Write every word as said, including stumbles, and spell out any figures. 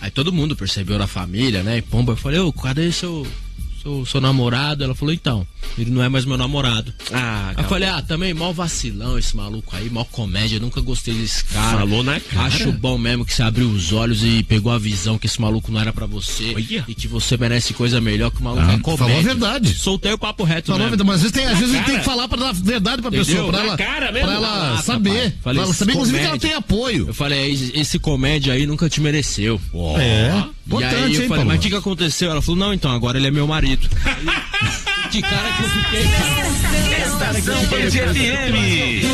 Aí todo mundo percebeu na família, né? E pomba, eu falei, ô, cadê seu, seu, seu namorado? Ela falou, então, ele não é mais meu namorado. Ah, eu falei, ah, também mó vacilão esse maluco aí, mó comédia, nunca gostei desse cara. Falou na cara. Acho bom mesmo que você abriu os olhos e pegou a visão que esse maluco não era pra você. Olha. E que você merece coisa melhor, que o maluco Ah, é comédia. falou a verdade. Soltei o papo reto, Falou a mesmo. verdade, mas às vezes, tem, às vezes a gente cara. tem que falar pra dar a verdade pra Entendeu? pessoa, pra Na ela, cara mesmo. pra ela Caraca, saber. pai. Pra Falei, ela saber, inclusive, que ela comédia. tem apoio. Eu falei, esse comédia aí nunca te mereceu. É, E importante, aí eu hein, falei, Paulo? mas o que, que aconteceu? Ela falou, não, então, agora ele é meu marido. Aí, que cara que eu fiquei, cara. Estação Band F M.